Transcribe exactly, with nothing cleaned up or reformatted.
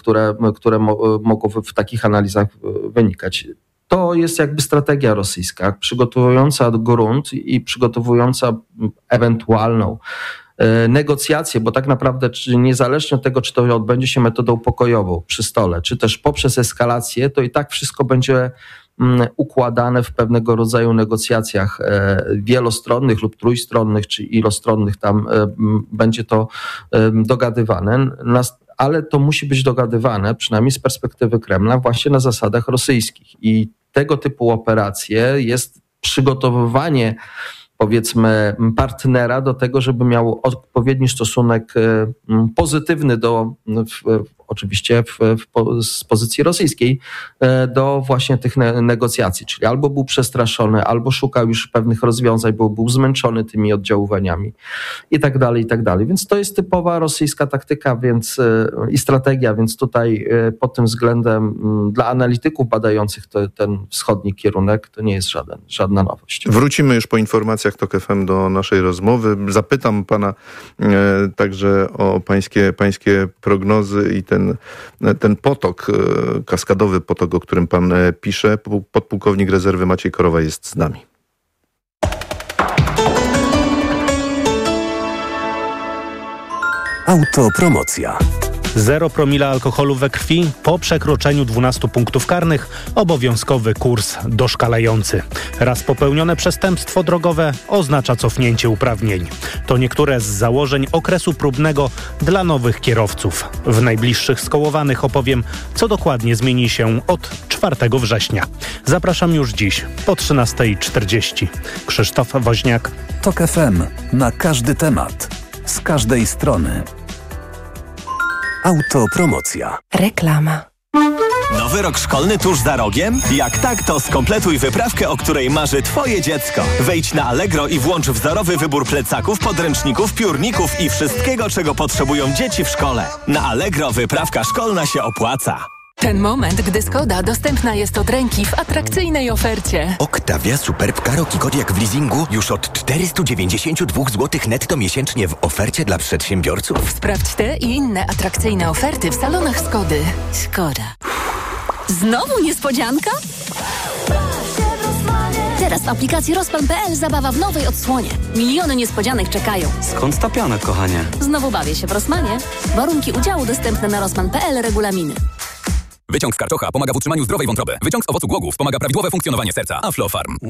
które, które mo, mogą w takich analizach wynikać. To jest jakby strategia rosyjska, przygotowująca grunt i przygotowująca ewentualną negocjacje, bo tak naprawdę czy niezależnie od tego, czy to odbędzie się metodą pokojową przy stole, czy też poprzez eskalację, to i tak wszystko będzie układane w pewnego rodzaju negocjacjach wielostronnych lub trójstronnych, czy ilostronnych, tam będzie to dogadywane, ale to musi być dogadywane, przynajmniej z perspektywy Kremla, właśnie na zasadach rosyjskich. I tego typu operacje jest przygotowywanie, powiedzmy, partnera do tego, żeby miał odpowiedni stosunek pozytywny do, w, oczywiście w, w, z pozycji rosyjskiej, do właśnie tych ne- negocjacji. Czyli albo był przestraszony, albo szukał już pewnych rozwiązań, bo był zmęczony tymi oddziaływaniami i tak dalej, i tak dalej. Więc to jest typowa rosyjska taktyka więc, i strategia, więc tutaj pod tym względem dla analityków badających to, ten wschodni kierunek to nie jest żaden, żadna nowość. Wrócimy już po informacjach TOK F M do naszej rozmowy. Zapytam pana e, także o pańskie, pańskie prognozy i ten, ten potok, e, kaskadowy potok, o którym pan e, pisze. Podpułkownik rezerwy Maciej Korowa jest z nami. Autopromocja. Zero promila alkoholu we krwi po przekroczeniu dwunastu punktów karnych, obowiązkowy kurs doszkalający. Raz popełnione przestępstwo drogowe oznacza cofnięcie uprawnień. To niektóre z założeń okresu próbnego dla nowych kierowców. W najbliższych skołowanych opowiem, co dokładnie zmieni się od czwartego września. Zapraszam już dziś po trzynasta czterdzieści. Krzysztof Woźniak. TOK F M. Na każdy temat. Z każdej strony. Autopromocja. Reklama. Nowy rok szkolny tuż za rogiem? Jak tak, to skompletuj wyprawkę, o której marzy twoje dziecko. Wejdź na Allegro i włącz wzorowy wybór plecaków, podręczników, piórników i wszystkiego, czego potrzebują dzieci w szkole. Na Allegro wyprawka szkolna się opłaca. Ten moment, gdy Skoda dostępna jest od ręki w atrakcyjnej ofercie. Octavia Superb Karoki Kodiaq w leasingu już od czterysta dziewięćdziesiąt dwa złote netto miesięcznie w ofercie dla przedsiębiorców. Sprawdź te i inne atrakcyjne oferty w salonach Skody. Skoda. Znowu niespodzianka? Teraz w aplikacji Rozpan kropka pe el zabawa w nowej odsłonie. Miliony niespodzianek czekają. Skąd ta piana, kochanie? Znowu bawię się w Rossmanie. Warunki udziału dostępne na rozpan kropka pe el, regulaminy. Wyciąg z karczocha pomaga w utrzymaniu zdrowej wątroby. Wyciąg z owocu głogów pomaga prawidłowe funkcjonowanie serca. Aflofarm.